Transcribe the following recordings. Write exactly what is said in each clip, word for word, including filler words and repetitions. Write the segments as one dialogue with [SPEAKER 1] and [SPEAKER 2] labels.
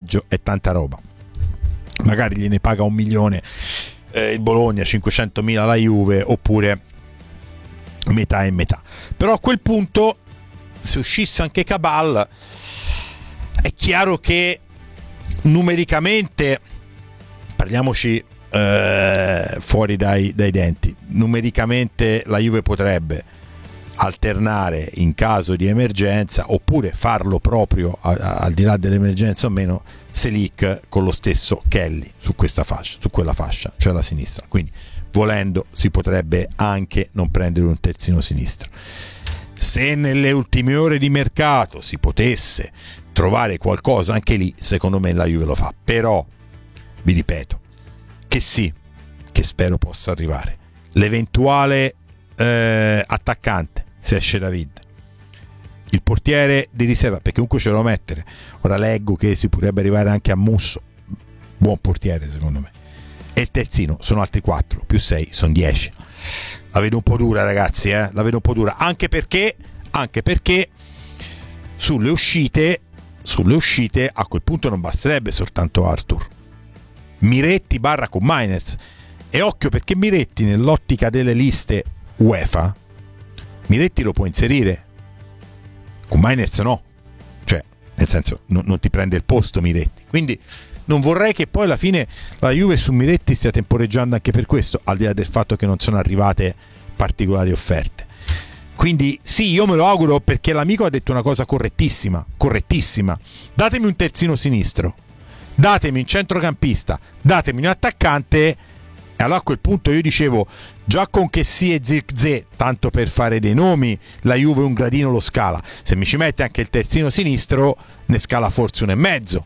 [SPEAKER 1] vantaggio è tanta roba. Magari gliene paga un milione eh, il Bologna, cinquecentomila la Juve, oppure metà e metà. Però a quel punto, se uscisse anche Cabal, è chiaro che numericamente, parliamoci eh, fuori dai, dai denti, numericamente la Juve potrebbe alternare in caso di emergenza, oppure farlo proprio a, a, al di là dell'emergenza o meno, Selic con lo stesso Kelly su questa fascia, su quella fascia, cioè la sinistra. Quindi volendo si potrebbe anche non prendere un terzino sinistro. Se nelle ultime ore di mercato si potesse trovare qualcosa, anche lì secondo me la Juve lo fa. Però vi ripeto che sì, che spero possa arrivare l'eventuale eh, attaccante, se esce David, il portiere di riserva, perché comunque ce lo devo mettere. Ora leggo che si potrebbe arrivare anche a Musso, buon portiere secondo me, e il terzino sono altri quattro, più sei sono dieci. La vedo un po' dura, ragazzi, eh? La vedo un po' dura, anche perché anche perché sulle uscite sulle uscite a quel punto non basterebbe soltanto Arthur, Miretti barra con Miners. E occhio, perché Miretti nell'ottica delle liste UEFA, Miretti lo può inserire, con Miners no, cioè nel senso non, non ti prende il posto Miretti. Quindi non vorrei che poi alla fine la Juve su Miretti stia temporeggiando anche per questo, al di là del fatto che non sono arrivate particolari offerte. Quindi sì, io me lo auguro, perché l'amico ha detto una cosa correttissima, correttissima. Datemi un terzino sinistro, datemi un centrocampista, datemi un attaccante. E allora a quel punto io dicevo, già con Chessy e Zirkzee, tanto per fare dei nomi, la Juve un gradino lo scala. Se mi ci mette anche il terzino sinistro, ne scala forse uno e mezzo.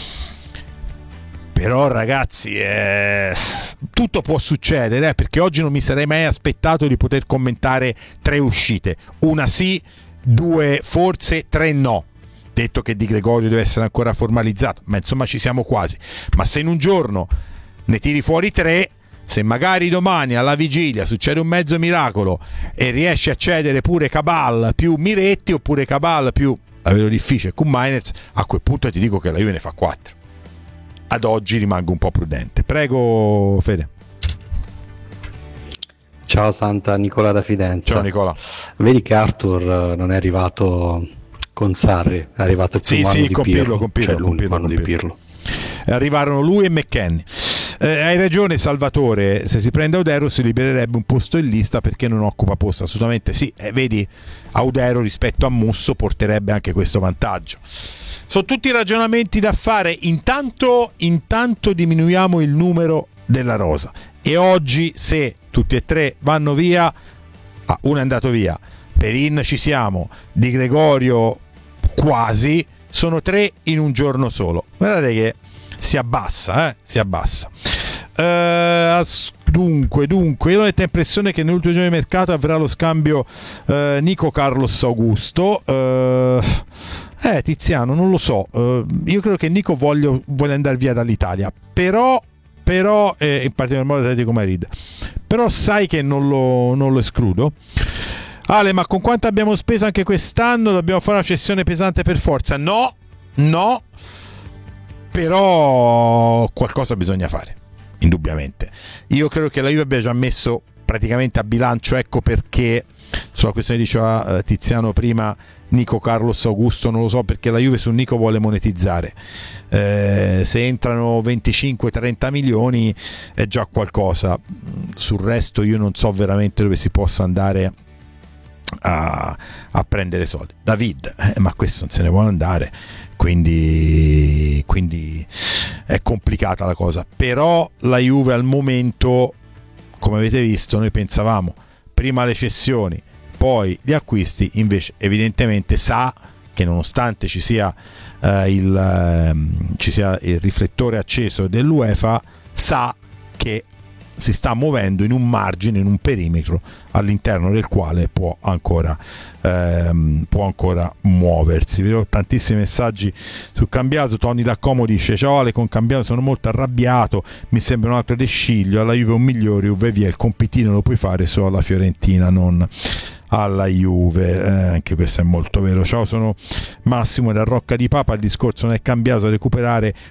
[SPEAKER 1] Però ragazzi, eh, tutto può succedere, eh, perché oggi non mi sarei mai aspettato di poter commentare tre uscite. Una sì, due forse, tre no. Detto che Di Gregorio deve essere ancora formalizzato, ma insomma ci siamo quasi. Ma se in un giorno ne tiri fuori tre, se magari domani alla vigilia succede un mezzo miracolo e riesci a cedere pure Cabal più Miretti, oppure Cabal più, la vedo difficile, con Miners, a quel punto ti dico che la Juve ne fa quattro. Ad oggi rimango un po' prudente. Prego Fede.
[SPEAKER 2] Ciao Santa, Nicola da Fidenza.
[SPEAKER 1] Ciao Nicola.
[SPEAKER 2] Vedi che Arthur non è arrivato con Sarri, è arrivato il primo
[SPEAKER 1] sì,
[SPEAKER 2] anno
[SPEAKER 1] sì,
[SPEAKER 2] di
[SPEAKER 1] con
[SPEAKER 2] Pirlo,
[SPEAKER 1] Pirlo, con Pirlo,
[SPEAKER 2] cioè
[SPEAKER 1] con
[SPEAKER 2] l'unico
[SPEAKER 1] Pirlo,
[SPEAKER 2] anno
[SPEAKER 1] con
[SPEAKER 2] di
[SPEAKER 1] Pirlo.
[SPEAKER 2] Pirlo.
[SPEAKER 1] Arrivarono lui e McKennie. Eh, hai ragione Salvatore, se si prende Audero si libererebbe un posto in lista, perché non occupa posto, assolutamente sì. Eh, vedi, Audero rispetto a Musso porterebbe anche questo vantaggio. Sono tutti ragionamenti da fare. Intanto, intanto diminuiamo il numero della rosa, e oggi se tutti e tre vanno via, ah, uno è andato via, Perin ci siamo, Di Gregorio quasi, sono tre in un giorno solo. Guardate che si abbassa, eh? si abbassa. Uh, dunque, dunque, io ho netta impressione che nell'ultimo giorno di mercato avverrà lo scambio uh, Nico Carlos Augusto. Uh, eh, Tiziano, non lo so. Uh, io credo che Nico voglia, voglia andare via dall'Italia, però, però eh, in particolar modo Atletico Madrid. Però sai che non lo, non lo escludo. Ale, ma con quanto abbiamo speso anche quest'anno dobbiamo fare una cessione pesante per forza? No, no. Però qualcosa bisogna fare, indubbiamente. Io credo che la Juve abbia già messo praticamente a bilancio, ecco perché sulla questione diceva Tiziano prima Nico Carlos Augusto, non lo so, perché la Juve su Nico vuole monetizzare. Eh, se entrano venticinque trenta milioni è già qualcosa. Sul resto io non so veramente dove si possa andare a, a prendere soldi. David, eh, ma questo non se ne vuole andare, quindi, quindi è complicata la cosa. Però la Juve al momento, come avete visto, noi pensavamo prima le cessioni poi gli acquisti, invece evidentemente sa che nonostante ci sia, eh, il, eh, ci sia il riflettore acceso dell'UEFA, sa che si sta muovendo in un margine, in un perimetro all'interno del quale può ancora ehm, può ancora muoversi. Vedo tantissimi messaggi su Cambiaso. Tony da Como dice: ciao Ale, con Cambiaso sono molto arrabbiato, mi sembra un altro De Sciglio, alla Juve un migliore, U V via, il compitino lo puoi fare solo alla Fiorentina, non alla Juve. Eh, anche questo è molto vero. Ciao, sono Massimo da Rocca di Papa. Il discorso non è cambiato, recuperare